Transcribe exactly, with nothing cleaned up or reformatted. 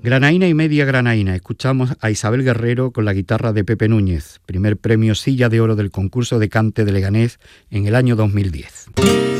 Granaína y media granaína. Escuchamos a Isabel Guerrero con la guitarra de Pepe Núñez, primer premio Silla de Oro del concurso de cante de Leganés en el año dos mil diez.